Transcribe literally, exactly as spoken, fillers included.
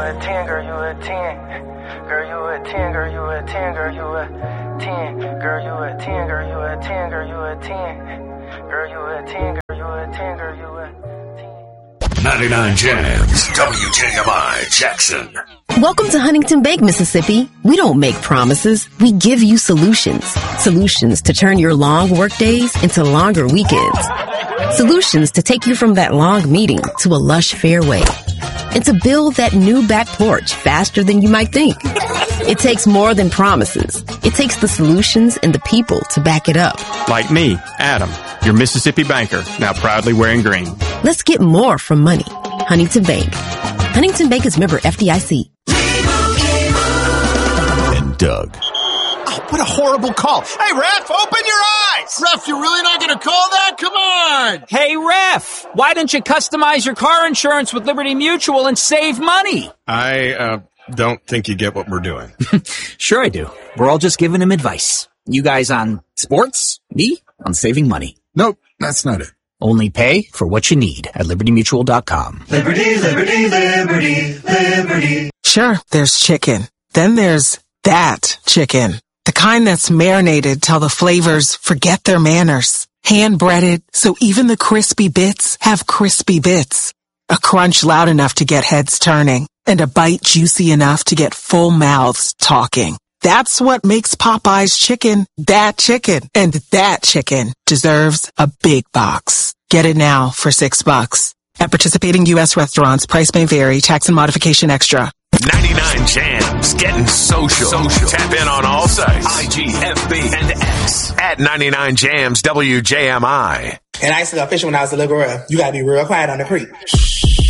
a ten, girl, you a ten. Girl, you a ten, girl, you a ten, girl, you a ten. Girl, you a ten, girl, you a ten, girl, you a ten. Girl, you a ten, girl, you a ten, girl, you a ten. ninety-nine Jams, W J M I, Jackson. Welcome to Huntington Bank, Mississippi. We don't make promises. We give you solutions. Solutions to turn your long work days into longer weekends. Solutions to take you from that long meeting to a lush fairway. And to build that new back porch faster than you might think. It takes more than promises. It takes the solutions and the people to back it up. Like me, Adam, your Mississippi banker, now proudly wearing green. Let's get more from money. Huntington Bank. Huntington Bank is member F D I C. And Doug. Oh, what a horrible call. Hey, ref, open your eyes. Ref, you're really not going to call that? Come on. Hey, ref, why don't you customize your car insurance with Liberty Mutual and save money? I, uh, don't think you get what we're doing. Sure I do. We're all just giving him advice. You guys on sports, me on saving money. Nope, that's not it. Only pay for what you need at liberty mutual dot com. Liberty, liberty, liberty, liberty. Sure, there's chicken. Then there's that chicken. The kind that's marinated till the flavors forget their manners. Hand-breaded, so even the crispy bits have crispy bits. A crunch loud enough to get heads turning. And a bite juicy enough to get full mouths talking. That's what makes Popeye's chicken that chicken. And that chicken deserves a big box. Get it now for six bucks. At participating U S restaurants, price may vary, tax and modification extra. ninety-nine Jams, getting social. social. Tap in on all sites. I G, F B, and X. At ninety-nine Jams, W J M I. And I used to go fishing when I was a little girl. You gotta be real quiet on the creek. Shh.